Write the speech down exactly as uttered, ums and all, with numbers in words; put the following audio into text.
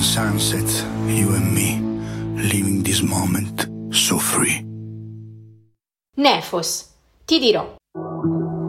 sunsets, you and me, living this moment so free. Nefos, ti dirò,